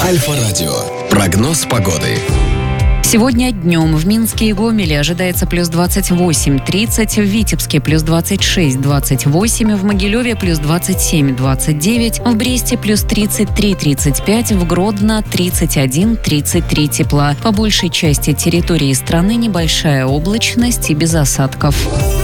Альфа-радио. Прогноз погоды. Сегодня днем в Минске и Гомеле ожидается плюс 28-30, в Витебске плюс 26-28, в Могилеве плюс 27-29, в Бресте плюс 33-35, в Гродно 31-33 тепла. По большей части территории страны небольшая облачность и без осадков.